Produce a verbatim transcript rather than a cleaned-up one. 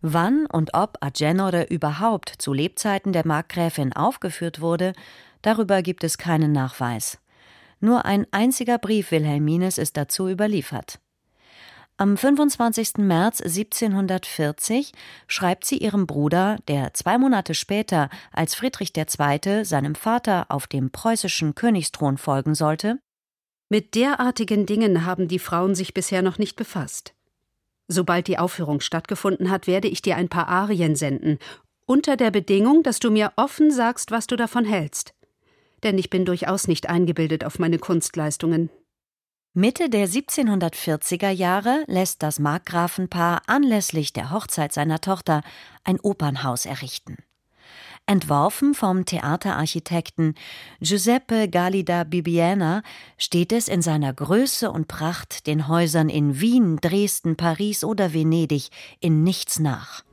Wann und ob Agenore überhaupt zu Lebzeiten der Markgräfin aufgeführt wurde, darüber gibt es keinen Nachweis. Nur ein einziger Brief Wilhelmines ist dazu überliefert. Am fünfundzwanzigsten März siebzehnhundertvierzig schreibt sie ihrem Bruder, der zwei Monate später als Friedrich der Zweite seinem Vater auf dem preußischen Königsthron folgen sollte: Mit derartigen Dingen haben die Frauen sich bisher noch nicht befasst. Sobald die Aufführung stattgefunden hat, werde ich dir ein paar Arien senden, unter der Bedingung, dass du mir offen sagst, was du davon hältst. Denn ich bin durchaus nicht eingebildet auf meine Kunstleistungen. Mitte der siebzehnhundertvierziger Jahre lässt das Markgrafenpaar anlässlich der Hochzeit seiner Tochter ein Opernhaus errichten. Entworfen vom Theaterarchitekten Giuseppe Galli da Bibbiena steht es in seiner Größe und Pracht den Häusern in Wien, Dresden, Paris oder Venedig in nichts nach.